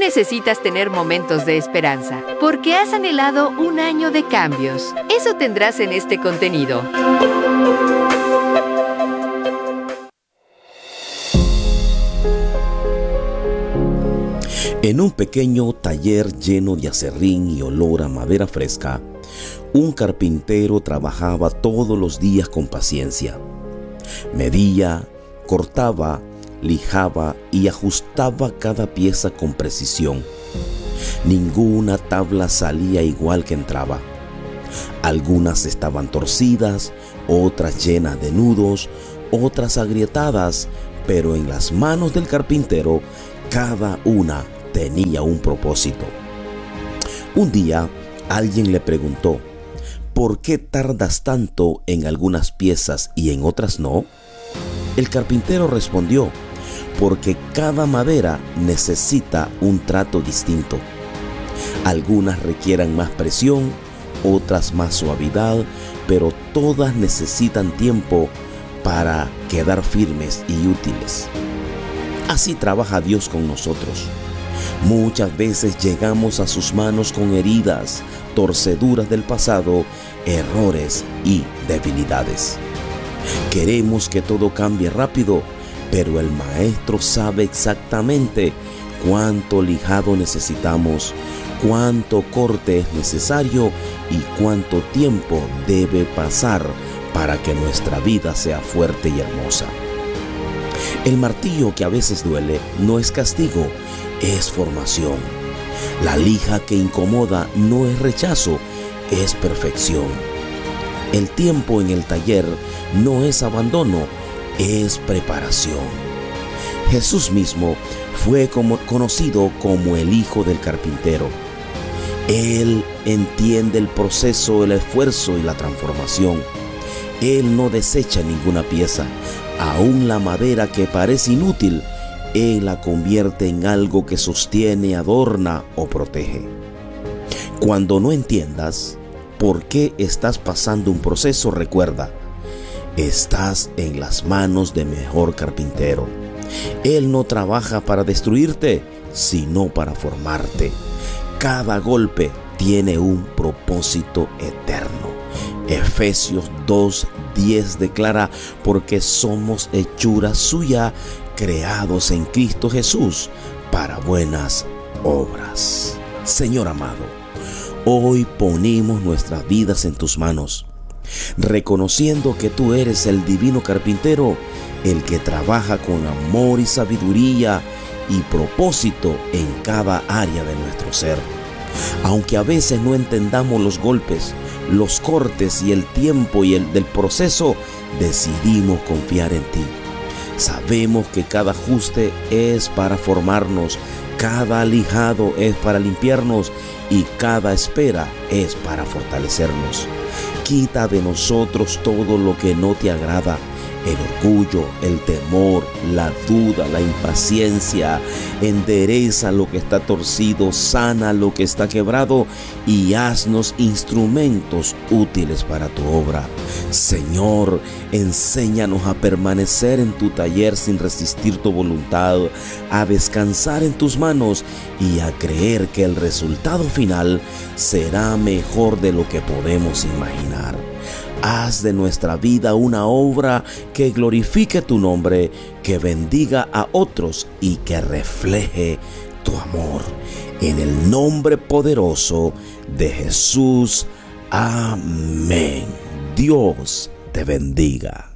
necesitas tener momentos de esperanza, porque has anhelado un año de cambios. Eso tendrás en este contenido. En un pequeño taller lleno de aserrín y olor a madera fresca, un carpintero trabajaba todos los días con paciencia. Medía, cortaba, lijaba y ajustaba cada pieza con precisión. Ninguna tabla salía igual que entraba. Algunas estaban torcidas, otras llenas de nudos, otras agrietadas, pero en las manos del carpintero cada una tenía un propósito. Un día alguien le preguntó: ¿por qué tardas tanto en algunas piezas y en otras no? El carpintero respondió: porque cada madera necesita un trato distinto. Algunas requieren más presión, otras más suavidad, pero todas necesitan tiempo para quedar firmes y útiles. Así trabaja Dios con nosotros. Muchas veces llegamos a sus manos con heridas, torceduras del pasado, errores y debilidades. Queremos que todo cambie rápido, pero el maestro sabe exactamente cuánto lijado necesitamos, cuánto corte es necesario y cuánto tiempo debe pasar para que nuestra vida sea fuerte y hermosa. El martillo que a veces duele no es castigo, es formación. La lija que incomoda no es rechazo, es perfección. El tiempo en el taller no es abandono, es preparación. Jesús mismo fue conocido como el Hijo del Carpintero. Él entiende el proceso, el esfuerzo y la transformación. Él no desecha ninguna pieza, aún la madera que parece inútil, Él la convierte en algo que sostiene, adorna o protege. Cuando no entiendas por qué estás pasando un proceso, recuerda: estás en las manos del mejor carpintero. Él no trabaja para destruirte, sino para formarte. Cada golpe tiene un propósito eterno. Efesios 2:10 declara: porque somos hechura suya, creados en Cristo Jesús para buenas obras. Señor amado, hoy ponemos nuestras vidas en tus manos, reconociendo que tú eres el divino carpintero, el que trabaja con amor y sabiduría y propósito en cada área de nuestro ser. Aunque a veces no entendamos los golpes, los cortes y el tiempo y el del proceso, decidimos confiar en ti. Sabemos que cada ajuste es para formarnos, cada lijado es para limpiarnos y cada espera es para fortalecernos. Quita de nosotros todo lo que no te agrada, el orgullo, el temor, la duda, la impaciencia. Endereza lo que está torcido, sana lo que está quebrado y haznos instrumentos útiles para tu obra. Señor, enséñanos a permanecer en tu taller sin resistir tu voluntad, a descansar en tus manos y a creer que el resultado final será mejor de lo que podemos imaginar. Haz de nuestra vida una obra que glorifique tu nombre, que bendiga a otros y que refleje tu amor. En el nombre poderoso de Jesús. Amén. Dios te bendiga.